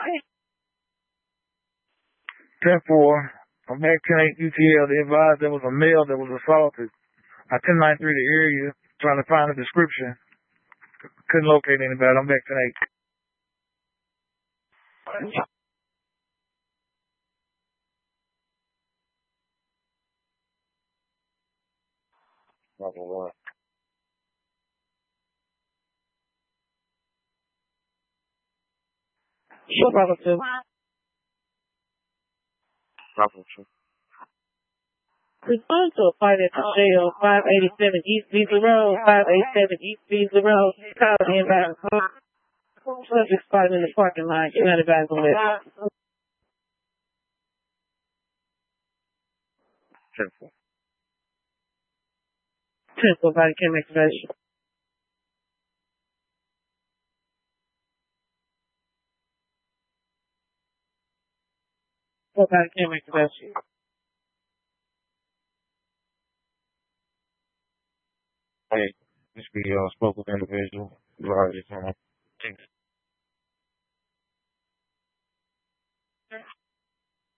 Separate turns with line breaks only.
10-4. From Mac 10-8 UTL, they advised there was a male that was assaulted. I 10-9-3 the area, trying to find a description. Couldn't locate anybody. I'm Mac 10-8.
Sure, Bravo 2.
Bravo 2.
Respond to a fight at the jail, 587 East Beasley Road, 587 East Beasley Road. Call inbound. Subject spotted in the parking lot. You're not advised on that.
10-4.
10-4 body cam activation. Body cam activation.
Hey, this be a spoken individual. Right,